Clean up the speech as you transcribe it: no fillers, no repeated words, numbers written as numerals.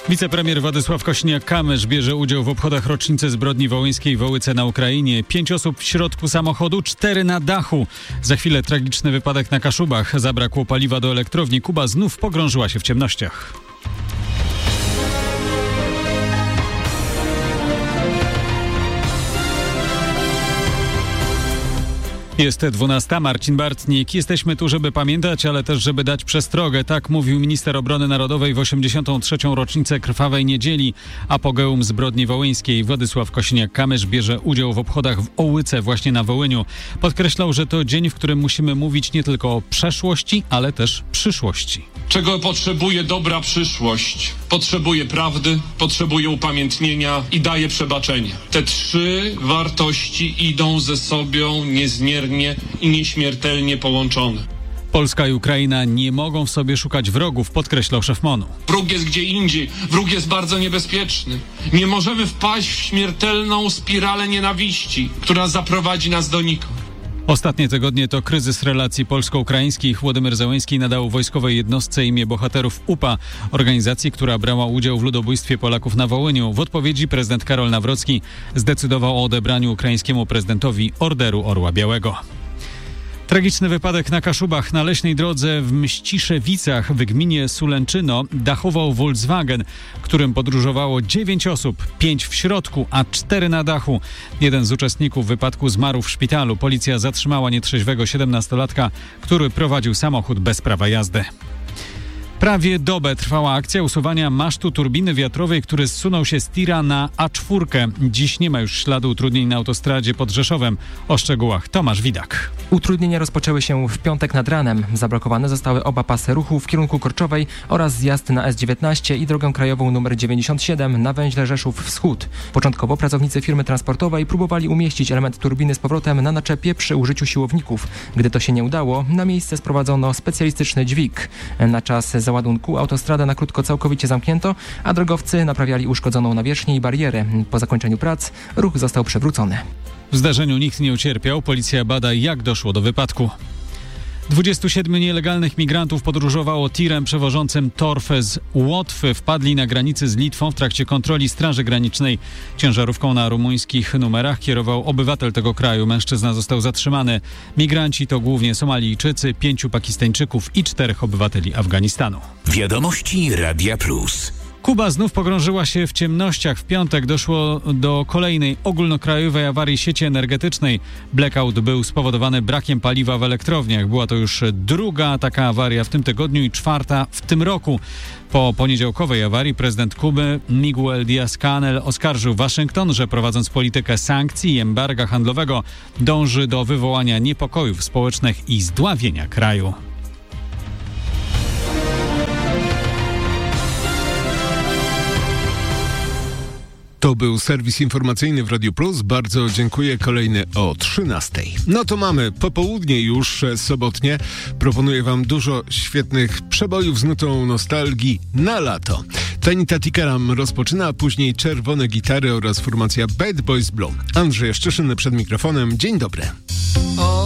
Wicepremier Władysław Kosiniak-Kamysz bierze udział w obchodach rocznicy zbrodni wołyńskiej w Ołyce na Ukrainie. 5 osób w środku samochodu, 4 na dachu. Za chwilę tragiczny wypadek na Kaszubach. Zabrakło paliwa do elektrowni. Kuba znów pogrążyła się w ciemnościach. Jest 12. Marcin Bartnik. Jesteśmy tu, żeby pamiętać, ale też, żeby dać przestrogę. Tak mówił minister obrony narodowej w 83. rocznicę krwawej niedzieli. Apogeum zbrodni wołyńskiej. Władysław Kosiniak-Kamysz bierze udział w obchodach w Ołyce, właśnie na Wołyniu. Podkreślał, że to dzień, w którym musimy mówić nie tylko o przeszłości, ale też przyszłości. Czego potrzebuje dobra przyszłość? Potrzebuje prawdy, potrzebuje upamiętnienia i daje przebaczenie. Te 3 wartości idą ze sobą niezmiernie i nieśmiertelnie połączone. Polska i Ukraina nie mogą w sobie szukać wrogów, podkreślał szef MON-u. Wróg jest gdzie indziej, wróg jest bardzo niebezpieczny. Nie możemy wpaść w śmiertelną spiralę nienawiści, która zaprowadzi nas donikąd. Ostatnie tygodnie to kryzys relacji polsko-ukraińskich. Władimir Zełenski nadał wojskowej jednostce imię bohaterów UPA, organizacji, która brała udział w ludobójstwie Polaków na Wołyniu. W odpowiedzi prezydent Karol Nawrocki zdecydował o odebraniu ukraińskiemu prezydentowi Orderu Orła Białego. Tragiczny wypadek na Kaszubach. Na leśnej drodze w Mściszewicach w gminie Sulęczyno dachował Volkswagen, którym podróżowało 9 osób, 5 w środku, a 4 na dachu. Jeden z uczestników wypadku zmarł w szpitalu. Policja zatrzymała nietrzeźwego 17-latka, który prowadził samochód bez prawa jazdy. Prawie dobę trwała akcja usuwania masztu turbiny wiatrowej, który zsunął się z tira na A4. Dziś nie ma już śladu utrudnień na autostradzie pod Rzeszowem. O szczegółach Tomasz Widak. Utrudnienia rozpoczęły się w piątek nad ranem. Zablokowane zostały oba pasy ruchu w kierunku Korczowej oraz zjazd na S19 i drogę krajową nr 97 na węźle Rzeszów Wschód. Początkowo pracownicy firmy transportowej próbowali umieścić element turbiny z powrotem na naczepie przy użyciu siłowników. Gdy to się nie udało, na miejsce sprowadzono specjalistyczny dźwig. Na czas załadunku autostradę na krótko całkowicie zamknięto, a drogowcy naprawiali uszkodzoną nawierzchnię i barierę. Po zakończeniu prac ruch został przywrócony. W zdarzeniu nikt nie ucierpiał. Policja bada, jak doszło do wypadku. 27 nielegalnych migrantów podróżowało tirem przewożącym torfę z Łotwy. Wpadli na granicy z Litwą w trakcie kontroli Straży Granicznej. Ciężarówką na rumuńskich numerach kierował obywatel tego kraju. Mężczyzna został zatrzymany. Migranci to głównie Somalijczycy, 5 Pakistańczyków i 4 obywateli Afganistanu. Wiadomości Radia Plus. Kuba znów pogrążyła się w ciemnościach. W piątek doszło do kolejnej ogólnokrajowej awarii sieci energetycznej. Blackout był spowodowany brakiem paliwa w elektrowniach. Była to już druga taka awaria w tym tygodniu i 4. w tym roku. Po poniedziałkowej awarii prezydent Kuby Miguel Díaz-Canel oskarżył Waszyngton, że prowadząc politykę sankcji i embarga handlowego dąży do wywołania niepokojów społecznych i zdławienia kraju. To był serwis informacyjny w Radiu Plus. Bardzo dziękuję. Kolejny o 13:00. No to mamy popołudnie już sobotnie. Proponuję wam dużo świetnych przebojów z nutą nostalgii na lato. Tanita Tikaram rozpoczyna, a później Czerwone Gitary oraz formacja Bad Boys Blue. Andrzej Szczeszyn przed mikrofonem. Dzień dobry.